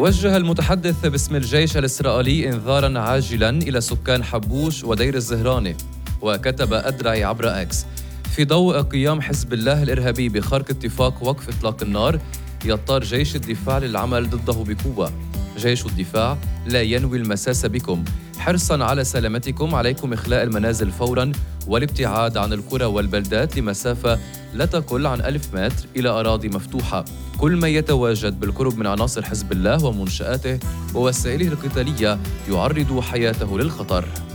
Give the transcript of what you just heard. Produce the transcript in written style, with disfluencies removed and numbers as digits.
وجه المتحدث باسم الجيش الإسرائيلي إنذاراً عاجلاً إلى سكان حبوش ودير الزهراني، وكتب أدرعي عبر إكس: في ضوء قيام حزب الله الإرهابي بخرق اتفاق وقف إطلاق النار، يضطر جيش الدفاع للعمل ضده بقوة. جيش الدفاع لا ينوي المساس بكم. حرصاً على سلامتكم عليكم إخلاء المنازل فوراً والابتعاد عن القرى والبلدات لمسافة لا تقل عن 1000 متر إلى أراضي مفتوحة. كل من يتواجد بالقرب من عناصر حزب الله ومنشآته ووسائله القتالية يعرض حياته للخطر.